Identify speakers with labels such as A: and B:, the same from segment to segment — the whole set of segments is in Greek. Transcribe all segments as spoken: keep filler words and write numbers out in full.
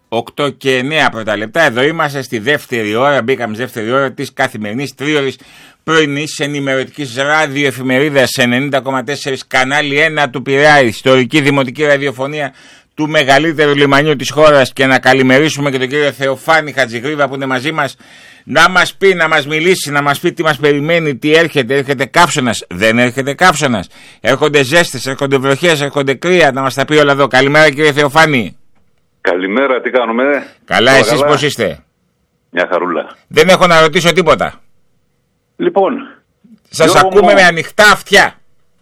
A: οκτώ και εννέα πρώτα λεπτά. Εδώ είμαστε στη δεύτερη ώρα, μπήκαμε στη δεύτερη ώρα της καθημερινής τρίωρης πρωινής ενημερωτικής ραδιοεφημερίδας ενενήντα κόμμα τέσσερα κανάλι ένα του Πειραιά, ιστορική δημοτική ραδιοφωνία του μεγαλύτερου λιμανιού της χώρας. Και να καλημερίσουμε και τον κύριο Θεοφάνη Χατζηγρήβα που είναι μαζί μας, να μας πει, να μας μιλήσει, να μας πει τι μας περιμένει, τι έρχεται. Έρχεται καύσωνας, δεν έρχεται καύσωνας, έρχονται ζέστες, έρχονται βροχές, έρχονται κρύα, να μας τα πει όλα εδώ. Καλημέρα κύριε Θεοφάνη.
B: Καλημέρα, τι κάνουμε?
A: Καλά, εσείς καλά? Πώς είστε?
B: Μια χαρούλα.
A: Δεν έχω να ρωτήσω τίποτα.
B: Λοιπόν,
A: σας ακούμε μου... με ανοιχτά αυτιά.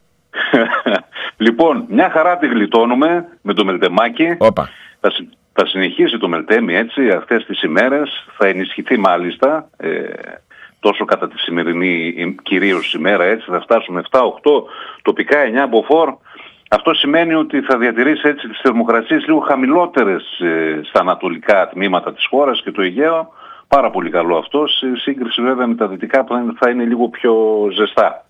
B: Λοιπόν, μια χαρά τη γλιτώνουμε με το Μελτεμάκι.
A: Όπα.
B: Θα, θα συνεχίσει το Μελτέμι έτσι αυτές τις ημέρες. Θα ενισχυθεί μάλιστα ε, τόσο κατά τη σημερινή κυρίως ημέρα έτσι. Θα φτάσουμε επτά οκτώ, τοπικά εννιά μποφόρ. Αυτό σημαίνει ότι θα διατηρήσει έτσι τις θερμοκρασίες λίγο χαμηλότερες ε, στα ανατολικά τμήματα της χώρας και το Αιγαίο. Πάρα πολύ καλό αυτό, σε σύγκριση βέβαια με τα δυτικά που θα είναι λίγο πιο ζεστά.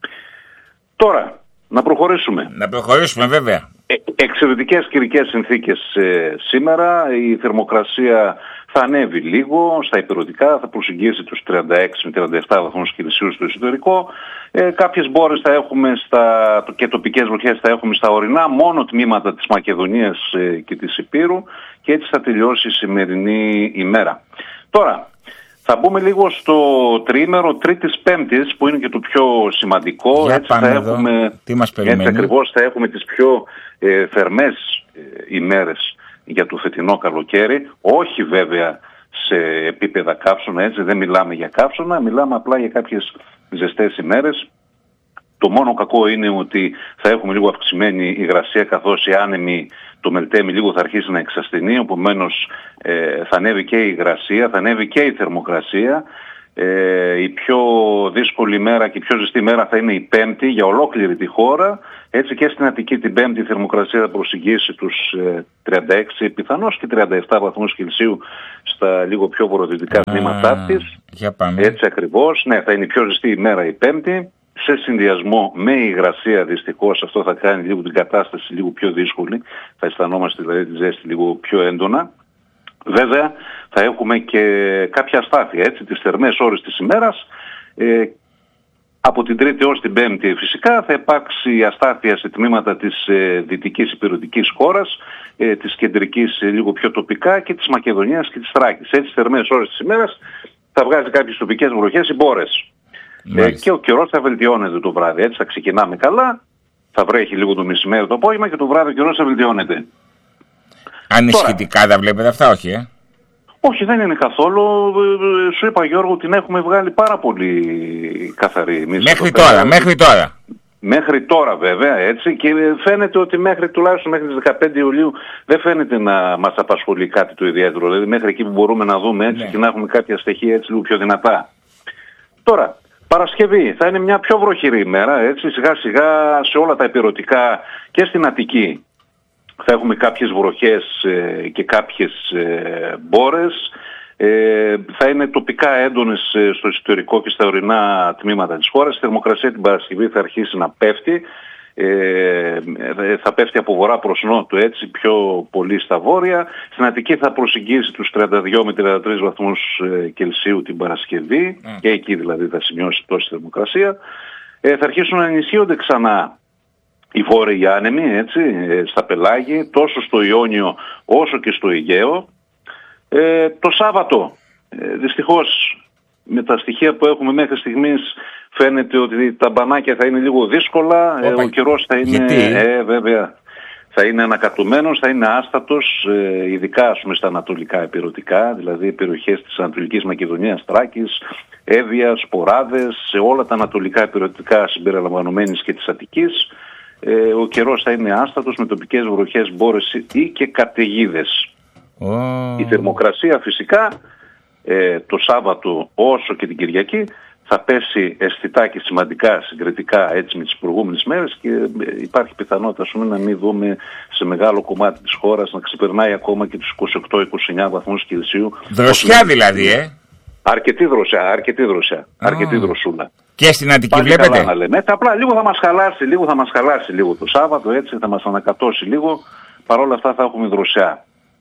B: Τώρα, να προχωρήσουμε.
A: Να προχωρήσουμε βέβαια.
B: Ε, εξαιρετικές καιρικές συνθήκες ε, σήμερα. Η θερμοκρασία θα ανέβει λίγο στα υπηρετικά, θα προσεγγίσει τους τριάντα έξι με τριάντα επτά βαθμούς Κελσίου στο εσωτερικό. Ε, κάποιες μπόρες θα έχουμε στα, και τοπικές βροχές θα έχουμε στα ορεινά, μόνο τμήματα της Μακεδονίας ε, και της Υπήρου, και έτσι θα τελειώσει η σημερινή ημέρα. Τώρα, θα μπούμε λίγο στο τριήμερο Τρίτης Πέμπτης που είναι και το πιο σημαντικό.
A: Για
B: έτσι θα έχουμε,
A: τι μας περιμένει?
B: Έτσι ακριβώς θα έχουμε τις πιο ε, θερμές ε, ημέρες για το φετινό καλοκαίρι. Όχι βέβαια σε επίπεδα καύσωνα, έτσι δεν μιλάμε για καύσωνα, μιλάμε απλά για κάποιες ζεστές ημέρες. Το μόνο κακό είναι ότι θα έχουμε λίγο αυξημένη υγρασία, καθώς η άνεμη, το Μελτέμι λίγο θα αρχίσει να εξασθενεί, επομένως ε, θα ανέβει και η υγρασία, θα ανέβει και η θερμοκρασία. Ε, η πιο δύσκολη μέρα και η πιο ζεστή μέρα θα είναι η Πέμπτη για ολόκληρη τη χώρα. Έτσι και στην Αττική την Πέμπτη η θερμοκρασία θα προσεγγίσει τους ε, τριάντα έξι, πιθανώς και τριάντα επτά βαθμούς Κελσίου στα λίγο πιο βορειοδυτικά τμήματά της. Έτσι ακριβώς, ναι, θα είναι η πιο ζεστή ημέρα η Πέμπτη. Σε συνδυασμό με υγρασία δυστυχώς αυτό θα κάνει λίγο την κατάσταση λίγο πιο δύσκολη. Θα αισθανόμαστε δηλαδή τη ζέστη λίγο πιο έντονα. Βέβαια θα έχουμε και κάποια αστάθεια, έτσι, τις θερμές ώρες της ημέρας. Ε, από την Τρίτη ως την Πέμπτη φυσικά θα υπάρξει αστάθεια σε τμήματα της ε, δυτικής υπηρετικής χώρας, ε, της κεντρικής ε, λίγο πιο τοπικά και της Μακεδονίας και της Θράκης. Έτσι τις θερμές ώρες της ημέρας θα βγάζει κάποιες τοπικές βροχές ή μπόρες. Ε, και ο καιρός θα βελτιώνεται το βράδυ, έτσι θα ξεκινάμε καλά, θα βρέχει λίγο το μεσημέρι το απόγευμα και το βράδυ ο καιρός θα βελτιώνεται.
A: Ανισχυτικά τα βλέπετε αυτά, όχι ε?
B: Όχι, δεν είναι καθόλου. Σου είπα Γιώργο, την έχουμε βγάλει πάρα πολύ καθαρή.
A: Μέχρι τώρα, πέρα. μέχρι τώρα.
B: Μέχρι τώρα βέβαια, έτσι, και φαίνεται ότι μέχρι τουλάχιστον μέχρι τις δεκαπέντε Ιουλίου δεν φαίνεται να μας απασχολεί κάτι το ιδιαίτερο. Δηλαδή μέχρι εκεί που μπορούμε να δούμε έτσι, ναι, και να έχουμε κάποια στοιχεία έτσι λίγο πιο δυνατά. Τώρα, Παρασκευή θα είναι μια πιο βροχηρή ημέρα, έτσι, σιγά σιγά σε όλα τα υπηρετικά και στην Αττική θα έχουμε κάποιες βροχές ε, και κάποιες ε, μπόρες. Ε, θα είναι τοπικά έντονες ε, στο εσωτερικό και στα ορεινά τμήματα της χώρας. Η θερμοκρασία την Παρασκευή θα αρχίσει να πέφτει. Ε, θα πέφτει από βορρά προς νότο, έτσι, πιο πολύ στα βόρεια. Στην Αττική θα προσεγγίσει τους τριάντα δύο με τριάντα τρεις βαθμούς ε, Κελσίου την Παρασκευή. Mm. Και εκεί δηλαδή θα σημειώσει τόση θερμοκρασία. Ε, θα αρχίσουν να ενισχύονται ξανά οι βόρειοι άνεμοι, έτσι, στα πελάγη, τόσο στο Ιόνιο όσο και στο Αιγαίο. Ε, το Σάββατο, ε, δυστυχώς, με τα στοιχεία που έχουμε μέχρι στιγμής, φαίνεται ότι τα μπανάκια θα είναι λίγο δύσκολα. Ε, ο καιρός θα είναι, ε, βέβαια, θα είναι ανακατουμένος, θα είναι άστατος, ε, ειδικά ας πούμε, στα ανατολικά υπηρετικά, δηλαδή περιοχές της Ανατολικής Μακεδονίας, Θράκης, Εύβοιας, Ποράδες, σε όλα τα ανατολικά υπηρετικά συμπεριλαμβανομένης και της Αττικής. Ε, ο καιρός θα είναι άστατος με τοπικές βροχές, μπόρες ή και καταιγίδες. Oh. Η θερμοκρασία φυσικά ε, το Σάββατο όσο και την Κυριακή θα πέσει αισθητά και σημαντικά συγκριτικά έτσι με τις προηγούμενες μέρες και ε, υπάρχει πιθανότητα πούμε, να μην δούμε σε μεγάλο κομμάτι της χώρας να ξεπερνάει ακόμα και τους είκοσι οκτώ με είκοσι εννέα βαθμούς Κελσίου.
A: Δροσιά δηλαδή, ε!
B: Αρκετή δροσιά, αρκετή δροσιά, oh. αρκετή δροσούλα.
A: Και στην Αττική πάλι βλέπετε.
B: Καλά να λέμε. Έτσι, απλά λίγο θα μας χαλάσει, λίγο θα μας χαλάσει λίγο το Σάββατο, έτσι θα μας ανακατώσει λίγο. Παρ' όλα αυτά θα έχουμε δροσιά.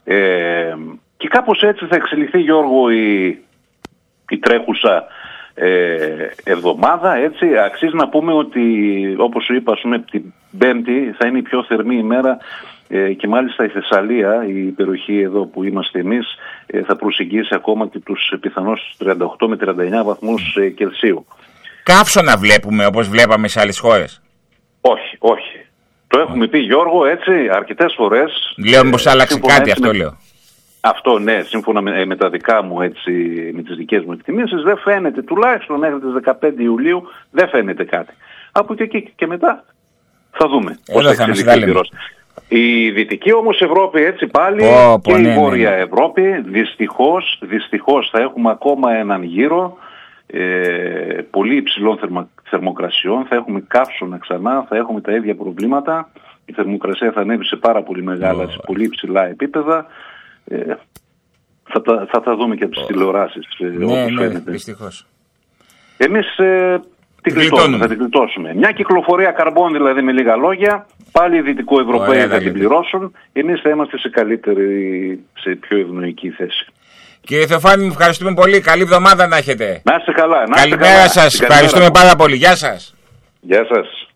B: Ε, και κάπως έτσι θα εξελιχθεί, Γιώργο, η, η τρέχουσα ε, εβδομάδα. Έτσι. Αξίζει να πούμε ότι, όπως σου είπα, πούμε, την Πέμπτη θα είναι η πιο θερμή ημέρα ε, και μάλιστα η Θεσσαλία, η περιοχή εδώ που είμαστε εμείς, ε, θα προσεγγίσει ακόμα και τους πιθανώς τριάντα οκτώ με τριάντα εννέα βαθμούς ε, Κελσίου.
A: Καύσωνα βλέπουμε όπως βλέπαμε σε άλλες χώρες?
B: Όχι, όχι. Το έχουμε πει, Γιώργο, έτσι, αρκετές φορές.
A: Λέω μήπως ε, άλλαξε κάτι, αυτό με... λέω.
B: Αυτό, ναι, σύμφωνα με, με τα δικά μου, έτσι, με τις δικές μου εκτιμήσεις, δεν φαίνεται, τουλάχιστον μέχρι τις δεκαπέντε Ιουλίου, δεν φαίνεται κάτι. Από και εκεί και μετά θα δούμε πώς θα εξελιχθεί η πυρός. Η Δυτική όμως Ευρώπη, έτσι πάλι, oh, και ναι, η Βόρεια ναι, ναι. Ευρώπη, δυστυχώς, δυστυχώς θα έχουμε ακόμα έναν γύρο ε, πολύ υψηλών θερμα, θερμοκρασιών, θα έχουμε καύσωνα ξανά, θα έχουμε τα ίδια προβλήματα, η θερμοκρασία θα ανέβει σε πάρα πολύ μεγάλα, oh. σε πολύ υψηλά επίπεδα. Ε, θα, τα, θα τα δούμε και από τις oh. τηλεοράσεις, ε,
A: ναι,
B: όπως
A: ναι,
B: φαίνεται.
A: Δυστυχώς.
B: Εμείς ε, την κλειτώσουμε, θα την κλειτώσουμε. Μια κυκλοφορία καρμπών, δηλαδή, με λίγα λόγια, πάλι οι Δυτικοευρωπαίοι θα την πληρώσουν. Εμείς θα είμαστε σε καλύτερη, σε πιο ευνοϊκή θέση.
A: Κύριε Θεοφάνη, ευχαριστούμε πολύ. Καλή εβδομάδα να έχετε.
B: Να είστε καλά. Να
A: Καλημέρα σας. Ευχαριστούμε πάρα πολύ. Γεια σας.
B: Γεια σας.